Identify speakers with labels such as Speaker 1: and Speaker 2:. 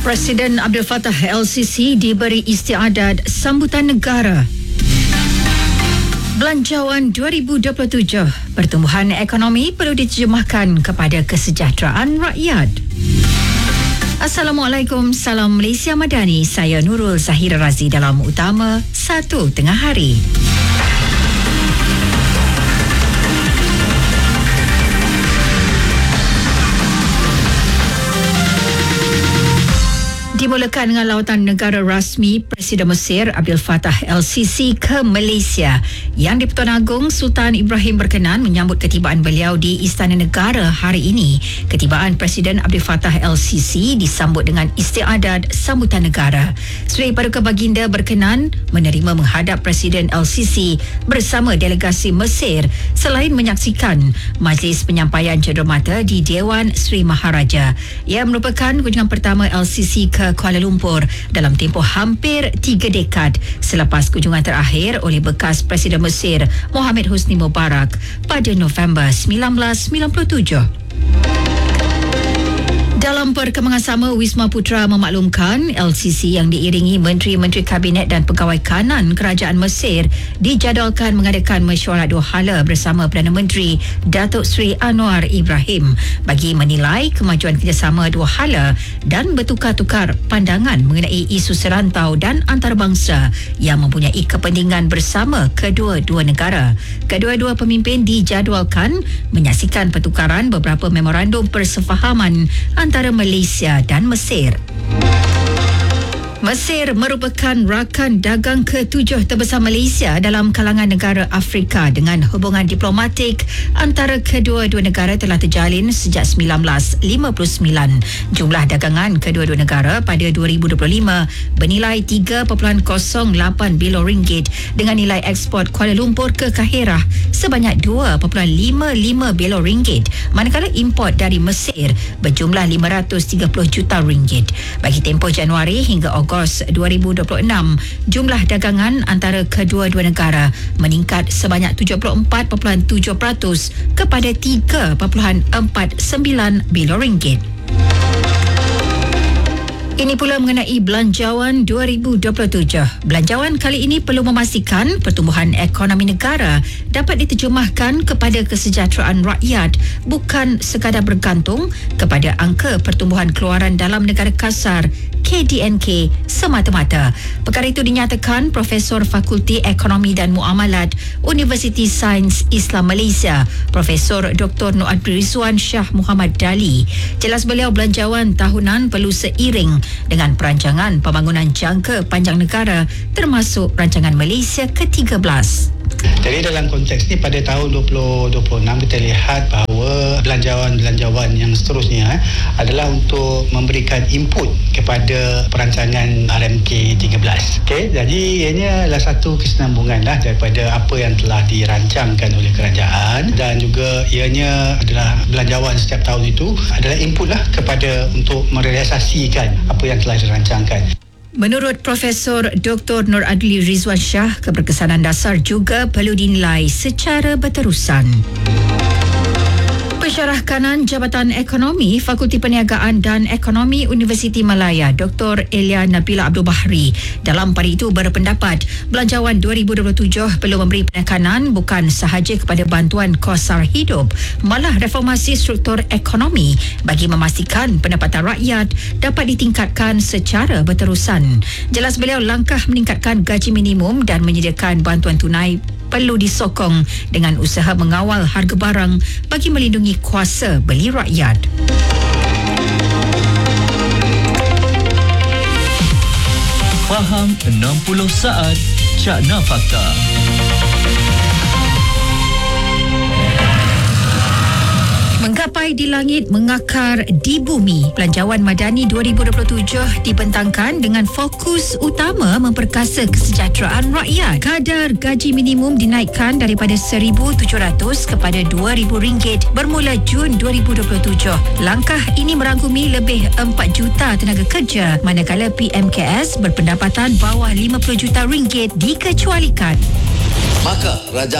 Speaker 1: Presiden Abdul Fattah LCC diberi istiadat sambutan negara. Belanjawan 2027, pertumbuhan ekonomi perlu diterjemahkan kepada kesejahteraan rakyat. Assalamualaikum, salam Malaysia Madani. Saya Nurul Zahira Razi dalam Utama 1 Tengah Hari. Dimulakan dengan lawatan negara rasmi Presiden Mesir Abdul Fattah LCC ke Malaysia. Yang di-Pertuan Agong Sultan Ibrahim berkenan menyambut ketibaan beliau di Istana Negara hari ini. Ketibaan Presiden Abdul Fattah LCC disambut dengan istiadat sambutan negara. Seri Paduka Baginda berkenan menerima menghadap Presiden LCC bersama delegasi Mesir selain menyaksikan majlis penyampaian cenderamata di Dewan Seri Maharaja. Ia merupakan kunjungan pertama LCC ke Kuala Lumpur dalam tempoh hampir 3 dekad selepas kunjungan terakhir oleh bekas Presiden Mesir Mohamed Hosni Mubarak pada November 1997. Dalam perkembangan sama, Wisma Putra memaklumkan LCC yang diiringi Menteri-Menteri Kabinet dan Pegawai Kanan Kerajaan Mesir dijadualkan mengadakan mesyuarat 2 hala bersama Perdana Menteri Datuk Seri Anwar Ibrahim bagi menilai kemajuan kerjasama 2 hala dan bertukar-tukar pandangan mengenai isu serantau dan antarabangsa yang mempunyai kepentingan bersama kedua-dua negara. Kedua-dua pemimpin dijadualkan menyaksikan pertukaran beberapa memorandum persefahaman antara Malaysia dan Mesir. Mesir merupakan rakan dagang ke-7 terbesar Malaysia dalam kalangan negara Afrika dengan hubungan diplomatik antara kedua-dua negara telah terjalin sejak 1959. Jumlah dagangan kedua-dua negara pada 2025 bernilai 3.08 bilion ringgit dengan nilai ekspor Kuala Lumpur ke Kahirah sebanyak 2.55 bilion ringgit, manakala import dari Mesir berjumlah 530 juta ringgit. Bagi tempoh Januari hingga Ogos 2026, jumlah dagangan antara kedua-dua negara meningkat sebanyak 74.7% kepada 3.49 bilion ringgit. Ini pula mengenai Belanjawan 2027. Belanjawan kali ini perlu memastikan pertumbuhan ekonomi negara dapat diterjemahkan kepada kesejahteraan rakyat, bukan sekadar bergantung kepada angka pertumbuhan keluaran dalam negara kasar KDNK semata-mata. Perkara itu dinyatakan Profesor Fakulti Ekonomi dan Muamalat Universiti Sains Islam Malaysia, Profesor Dr. Nur Rizwan Shah Muhammad Dali. Jelas beliau belanjawan tahunan perlu seiring dengan perancangan pembangunan jangka panjang negara termasuk rancangan Malaysia ke-13.
Speaker 2: Jadi dalam konteks ni pada tahun 2026 kita lihat bahawa belanjawan yang seterusnya adalah untuk memberikan input kepada perancangan RMK 13. Okey, jadi ianya adalah satu kesinambungan daripada apa yang telah dirancangkan oleh kerajaan, dan juga ianya adalah belanjawan setiap tahun itu adalah input kepada untuk merealisasikan apa yang telah dirancangkan.
Speaker 1: Menurut Profesor Dr. Nur Rizwan Shah, keberkesanan dasar juga perlu dinilai secara berterusan. Pensyarah kanan Jabatan Ekonomi Fakulti Perniagaan dan Ekonomi Universiti Malaya Dr. Elia Nabila Abdul Bahri dalam pada itu berpendapat Belanjawan 2027 perlu memberi penekanan bukan sahaja kepada bantuan kos sara hidup, malah reformasi struktur ekonomi bagi memastikan pendapatan rakyat dapat ditingkatkan secara berterusan. Jelas beliau, langkah meningkatkan gaji minimum dan menyediakan bantuan tunai perlu disokong dengan usaha mengawal harga barang bagi melindungi kuasa beli rakyat.
Speaker 3: Faham 60 saat Cakna Fakta.
Speaker 1: Menggapai di langit, mengakar di bumi. Belanjawan Madani 2027 dibentangkan dengan fokus utama memperkasa kesejahteraan rakyat. Kadar gaji minimum dinaikkan daripada RM1,700 kepada RM2,000 bermula Jun 2027. Langkah ini merangkumi lebih 4 juta tenaga kerja, manakala PMKS berpendapatan bawah RM50 juta dikecualikan.
Speaker 4: Maka